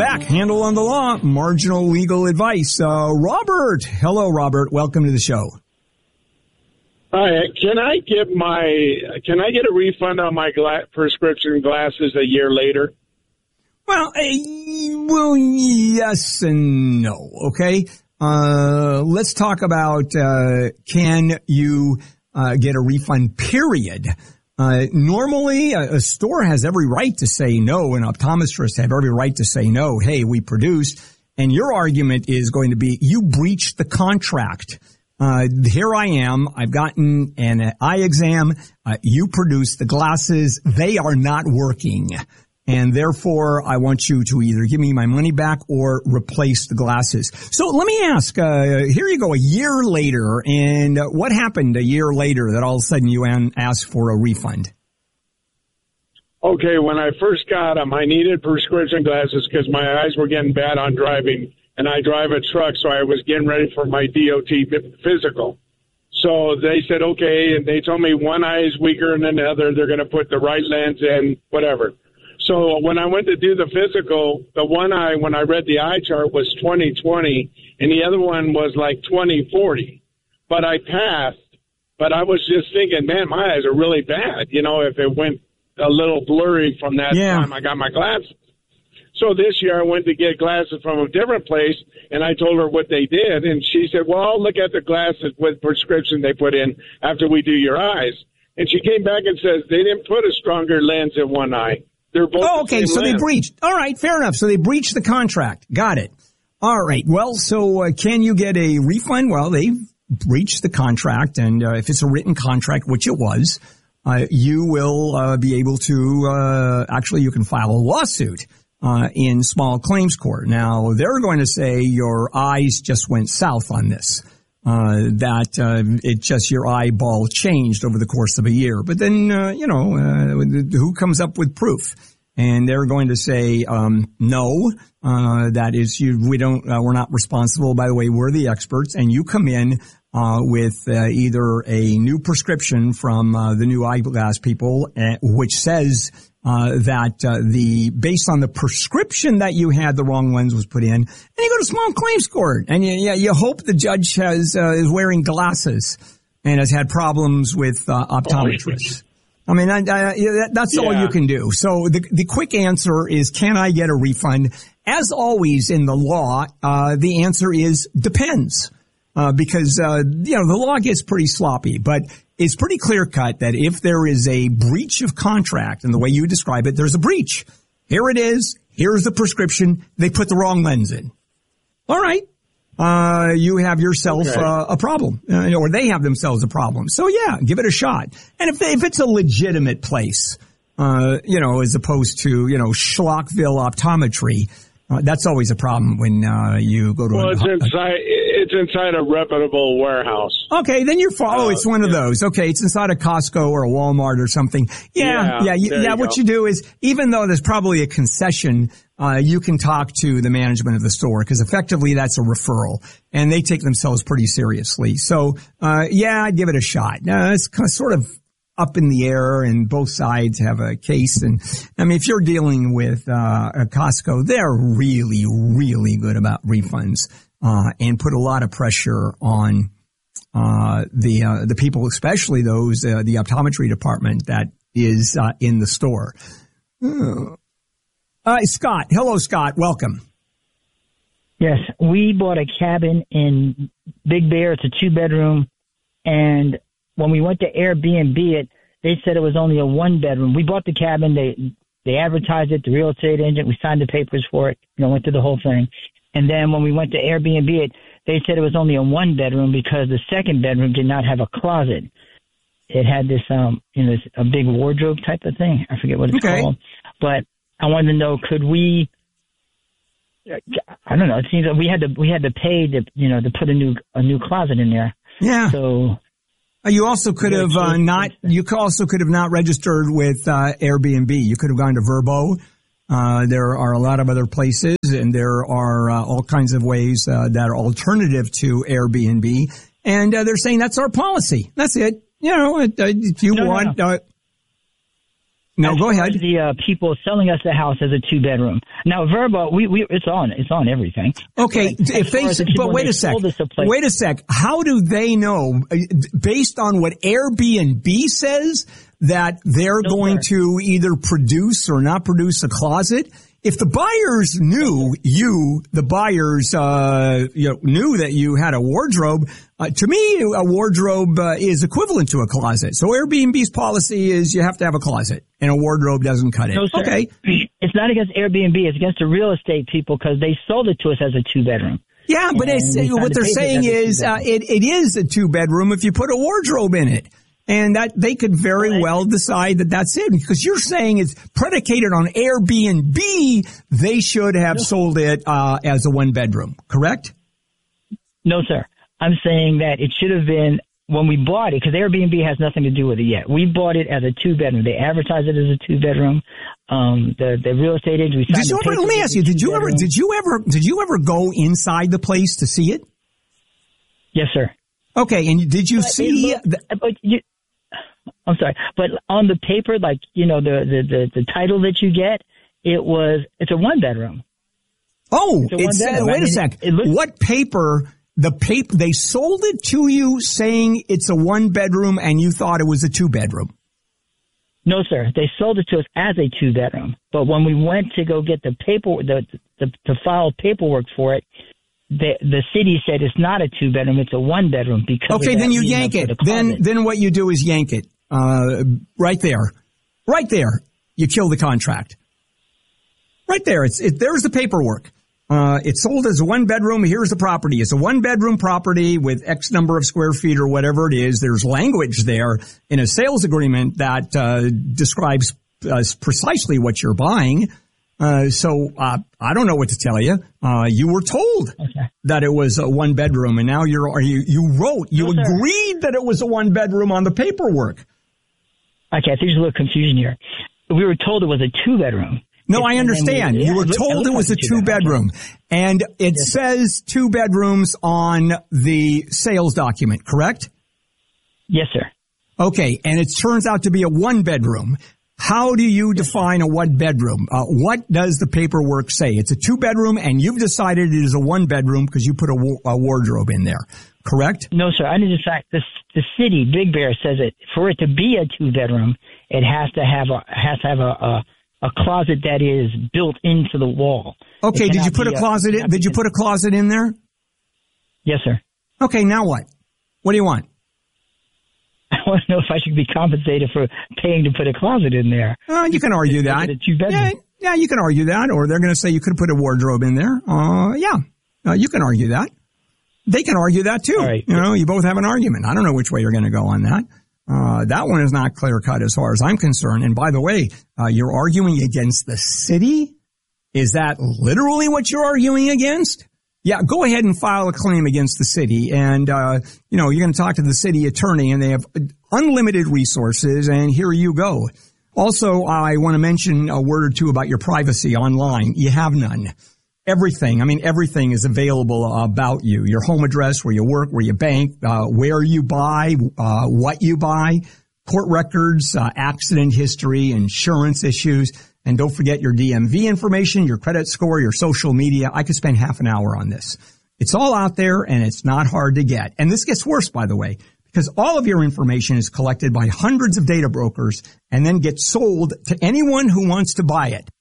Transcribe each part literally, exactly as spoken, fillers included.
back. Handle on the Law, marginal legal advice. Uh, Robert. Hello, Robert. Welcome to the show. Hi. Can I get my, can I get a refund on my gla- prescription glasses a year later? Well, uh, well, yes and no. Okay. Uh, let's talk about, uh, can you, uh, get a refund, period. Uh, normally a, a store has every right to say no, and optometrists have every right to say no. Hey, we produced, and your argument is going to be you breached the contract. Uh, here I am. I've gotten an eye exam. Uh, you produced the glasses. They are not working. And therefore, I want you to either give me my money back or replace the glasses. So let me ask, uh, here you go, a year later, and uh, what happened a year later that all of a sudden you asked for a refund? Okay, when I first got them, I needed prescription glasses because my eyes were getting bad on driving, and I drive a truck, so I was getting ready for my D O T physical. So they said, okay, and they told me one eye is weaker than the other. They're going to put the right lens in, whatever. So when I went to do the physical, the one eye, when I read the eye chart, was twenty twenty, and the other one was like twenty forty. But I passed. But I was just thinking, man, my eyes are really bad, you know, if it went a little blurry from that yeah. time I got my glasses. So this year I went to get glasses from a different place, and I told her what they did, and she said, well, I'll look at the glasses with prescription they put in after we do your eyes. And she came back and says they didn't put a stronger lens in one eye. They're both oh, okay, the so lens. They breached. All right, fair enough. So they breached the contract. Got it. All right. Well, so uh, can you get a refund? Well, they breached the contract, and uh, if it's a written contract, which it was, uh, you will uh, be able to uh, actually you can file a lawsuit uh, in small claims court. Now, they're going to say your eyes just went south on this. Uh, that, uh, it just, your eyeball changed over the course of a year. But then, uh, you know, uh, who comes up with proof? And they're going to say, um, no, uh, that is, you, we don't, uh, we're not responsible. By the way, we're the experts. And you come in, uh, with, uh, either a new prescription from, uh, the new eyeglass people, uh, which says, Uh, that, uh, the, based on the prescription that you had, the wrong lens was put in, and you go to small claims court, and you, you, you hope the judge has, uh, is wearing glasses and has had problems with, uh, optometrists. I mean, I, I, that, that's yeah. all you can do. So the, the quick answer is, can I get a refund? As always in the law, uh, the answer is depends. Uh, because, uh, you know, the law gets pretty sloppy, but it's pretty clear cut that if there is a breach of contract, and the way you describe it, there's a breach. Here it is. Here's the prescription. They put the wrong lens in. All right. Uh, you have yourself okay. uh, a problem, uh, or they have themselves a problem. So yeah, give it a shot. And if they, if it's a legitimate place, uh, you know, as opposed to, you know, Schlockville Optometry, uh, that's always a problem when, uh, you go to well, a, it's inside, it's inside a reputable warehouse. Okay, then you're, oh, it's one of yeah. those. Okay, it's inside a Costco or a Walmart or something. Yeah, yeah, yeah. You, yeah you what go. you do is, even though there's probably a concession, uh, you can talk to the management of the store, because effectively that's a referral, and they take themselves pretty seriously. So, uh, yeah, I'd give it a shot. Uh, it's kind of sort of up in the air, and both sides have a case. And I mean, if you're dealing with, uh, a Costco, they're really, really good about refunds, uh, and put a lot of pressure on, uh, the, uh, the people, especially those, uh, the optometry department that is, uh, in the store. Uh, uh, Scott. Hello, Scott. Welcome. Yes. We bought a cabin in Big Bear. It's a two bedroom, and when we went to Airbnb it, they said it was only a one bedroom. We bought the cabin. They they advertised it, the real estate agent. We signed the papers for it. You know, went through the whole thing. And then when we went to Airbnb it, they said it was only a one bedroom because the second bedroom did not have a closet. It had this, um, you know, this, a big wardrobe type of thing. I forget what it's okay. called. But I wanted to know, could we? I don't know. It seems that we had to we had to pay to you know to put a new a new closet in there. Yeah. So. You also could have uh, not. You also could have not registered with uh, Airbnb. You could have gone to Vrbo. Uh, there are a lot of other places, and there are uh, all kinds of ways uh, that are alternative to Airbnb. And uh, they're saying that's our policy. That's it. You know, if you no, want. No, no. Uh, No, go ahead. The uh, people selling us the house as a two bedroom. Now, Verba, we, we it's on it's on everything. Okay, but if they, the but wait a sec. Wait a sec. How do they know, based on what Airbnb says, that they're no, going sir. to either produce or not produce a closet? If the buyers knew you, the buyers uh, you know, knew that you had a wardrobe, uh, to me, a wardrobe uh, is equivalent to a closet. So Airbnb's policy is you have to have a closet, and a wardrobe doesn't cut it. No, sir. Okay. It's not against Airbnb. It's against the real estate people because they sold it to us as a two-bedroom. Yeah, but it's, what they're saying is uh, it, it is a two-bedroom if you put a wardrobe in it. And that they could very well decide that that's it, because you're saying it's predicated on Airbnb. They should have sold it uh, as a one bedroom, correct? No, sir. I'm saying that it should have been when we bought it, because Airbnb has nothing to do with it yet. We bought it as a two bedroom. They advertised it as a two bedroom. Um, the the real estate agent. We did you ever? Let me ask you. Did you ever? Did you ever? Did you ever go inside the place to see it? Yes, sir. Okay, and did you but see? Looked, the, but you, I'm sorry, but on the paper, like, you know, the, the, the, the title that you get, it was, it's a one bedroom. Oh, it's, it's uh, wait I mean, a sec. It, it looks, what paper, the paper, they sold it to you saying it's a one bedroom and you thought it was a two bedroom? No, sir. They sold it to us as a two bedroom. But when we went to go get the paper, the, the, to file paperwork for it, The the city said it's not a two bedroom, it's a one bedroom because. Okay, then you yank it. Then then what you do is yank it. Uh, right there, right there. You kill the contract. Right there. It's it. There's the paperwork. Uh, it's sold as a one bedroom. Here's the property. It's a one bedroom property with X number of square feet or whatever it is. There's language there in a sales agreement that uh, describes uh, precisely what you're buying. Uh, so, uh, I don't know what to tell you. Uh, you were told okay. that it was a one bedroom, and now you're, you, you wrote, you no, agreed that it was a one bedroom on the paperwork. Okay, I think there's a little confusion here. We were told it was a two bedroom. No, I understand. We, yeah, you were told it, it was like a two bedroom, and it yes. says two bedrooms on the sales document, correct? Yes, sir. Okay, and it turns out to be a one bedroom. How do you define a one bedroom? Uh, what does the paperwork say? It's a two bedroom, and you've decided it is a one bedroom because you put a, wa- a wardrobe in there, correct? No, sir. I need to fact the the city, Big Bear, says it for it to be a two bedroom, it has to have a has to have a, a a closet that is built into the wall. Okay. Did you put a closet in? Did you put a closet in there? Yes, sir. Okay. Now what? What do you want? I want to know if I should be compensated for paying to put a closet in there. Uh, you can argue that. Yeah, yeah, you can argue that. Or they're going to say you could have put a wardrobe in there. Uh, yeah, uh, you can argue that. They can argue that too. Right. You know, you both have an argument. I don't know which way you're going to go on that. Uh, that one is not clear cut as far as I'm concerned. And by the way, uh, you're arguing against the city? Is that literally what you're arguing against? Yeah, go ahead and file a claim against the city. And, uh, you know, you're going to talk to the city attorney, and they have unlimited resources, and here you go. Also, I want to mention a word or two about your privacy online. You have none. Everything, I mean, everything is available about you. Your home address, where you work, where you bank, uh, where you buy, uh, what you buy, court records, uh, accident history, insurance issues. And don't forget your D M V information, your credit score, your social media. I could spend half an hour on this. It's all out there, and it's not hard to get. And this gets worse, by the way, because all of your information is collected by hundreds of data brokers and then gets sold to anyone who wants to buy it.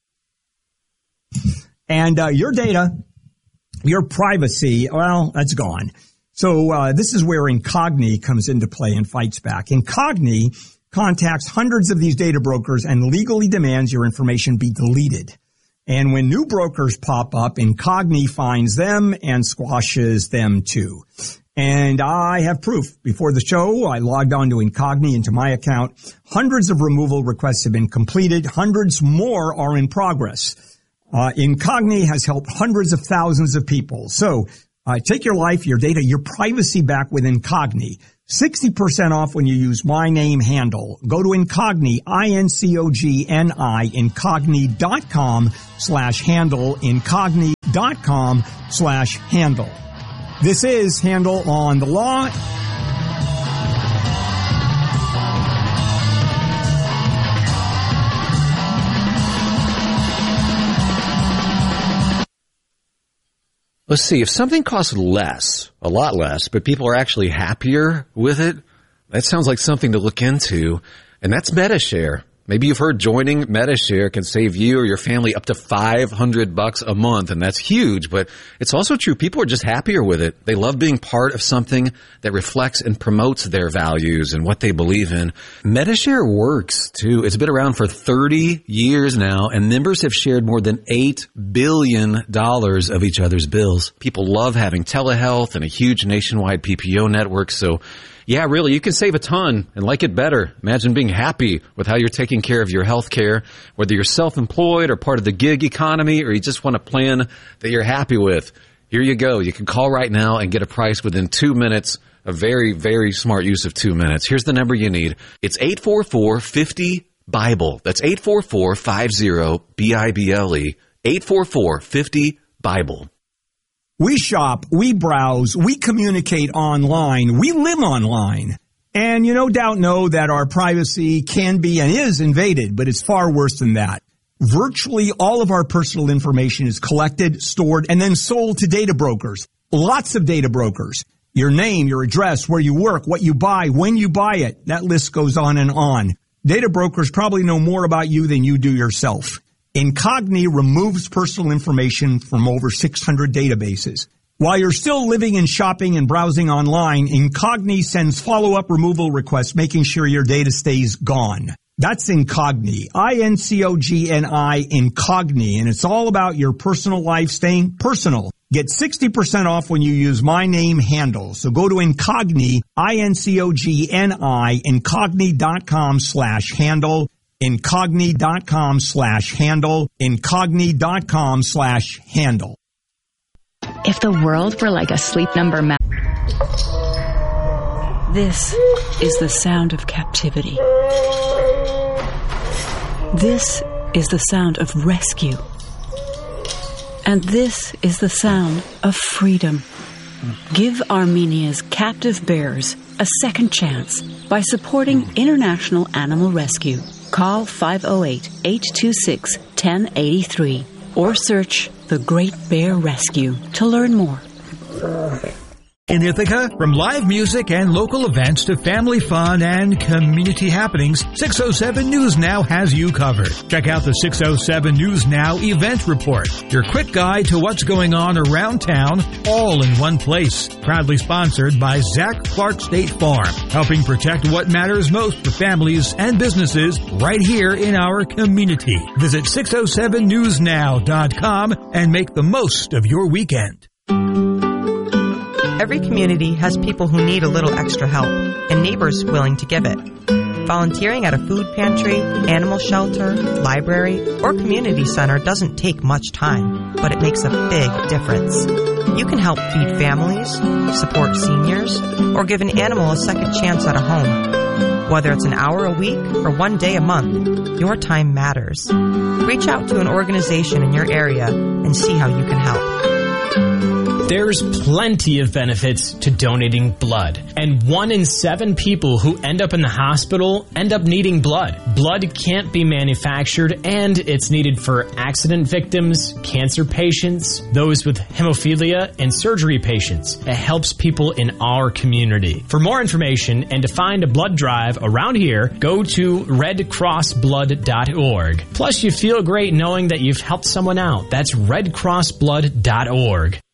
And uh, your data, your privacy, well, that's gone. So uh, this is where Incogni comes into play and fights back. Incogni contacts hundreds of these data brokers and legally demands your information be deleted. And when new brokers pop up, Incogni finds them and squashes them too. And I have proof. Before the show, I logged on to Incogni into my account. Hundreds of removal requests have been completed. Hundreds more are in progress. Uh, Incogni has helped hundreds of thousands of people. So uh, take your life, your data, your privacy back with Incogni. sixty percent off when you use my name handle. Go to Incogni, I N C O G N I, incogni.com slash handle, incogni.com slash handle. This is Handle on the Law. Let's see, if something costs less, a lot less, but people are actually happier with it, that sounds like something to look into, and that's Medi-Share. Maybe you've heard joining Medi-Share can save you or your family up to five hundred bucks a month, and that's huge, but it's also true. People are just happier with it. They love being part of something that reflects and promotes their values and what they believe in. Medi-Share works, too. It's been around for thirty years now, and members have shared more than eight billion dollars of each other's bills. People love having telehealth and a huge nationwide P P O network, so yeah, really, you can save a ton and like it better. Imagine being happy with how you're taking care of your health care, whether you're self-employed or part of the gig economy, or you just want a plan that you're happy with. Here you go. You can call right now and get a price within two minutes. A very, very smart use of two minutes. Here's the number you need. It's eight four four, five zero, BIBLE. That's eight four four, five zero, B I B L E. eight four four, five zero, BIBLE. We shop, we browse, we communicate online, we live online. And you no doubt know that our privacy can be and is invaded, but it's far worse than that. Virtually all of our personal information is collected, stored, and then sold to data brokers. Lots of data brokers. Your name, your address, where you work, what you buy, when you buy it. That list goes on and on. Data brokers probably know more about you than you do yourself. Incogni removes personal information from over six hundred databases. While you're still living and shopping and browsing online, Incogni sends follow-up removal requests, making sure your data stays gone. That's Incogni, I N C O G N I, Incogni, and it's all about your personal life staying personal. Get sixty percent off when you use my name handle. So go to Incogni, I N C O G N I, Incogni.com slash handle. Incogni.com slash handle, Incogni.com slash handle. If the world were like a Sleep Number map. This is the sound of captivity. This is the sound of rescue. And this is the sound of freedom. Give Armenia's captive bears a second chance by supporting International Animal Rescue. Call five oh eight, eight two six, one oh eight three or search The Great Bear Rescue to learn more. In Ithaca, from live music and local events to family fun and community happenings, six oh seven News Now has you covered. Check out the six oh seven News Now event report, your quick guide to what's going on around town, all in one place. Proudly sponsored by Zach Clark State Farm, helping protect what matters most for families and businesses right here in our community. Visit six oh seven news now dot com and make the most of your weekend. Every community has people who need a little extra help, and neighbors willing to give it. Volunteering at a food pantry, animal shelter, library, or community center doesn't take much time, but it makes a big difference. You can help feed families, support seniors, or give an animal a second chance at a home. Whether it's an hour a week or one day a month, your time matters. Reach out to an organization in your area and see how you can help. There's plenty of benefits to donating blood, and one in seven people who end up in the hospital end up needing blood. Blood can't be manufactured, and it's needed for accident victims, cancer patients, those with hemophilia, and surgery patients. It helps people in our community. For more information and to find a blood drive around here, go to red cross blood dot org. Plus, you feel great knowing that you've helped someone out. That's red cross blood dot org.